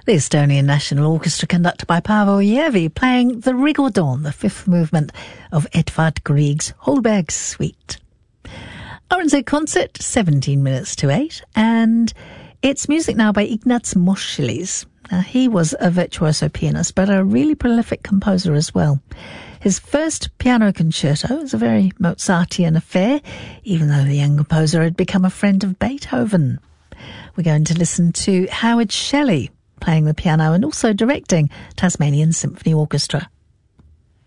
The Estonian National Orchestra, conducted by Paavo Järvi, playing the Rigodon, the fifth movement of Edvard Grieg's Holberg Suite. RNZ Concert, 17 minutes to 8, and it's music now by Ignaz Moscheles. Now, he was a virtuoso pianist, but a really prolific composer as well. His first piano concerto is a very Mozartian affair, even though the young composer had become a friend of Beethoven. We're going to listen to Howard Shelley playing the piano and also directing Tasmanian Symphony Orchestra.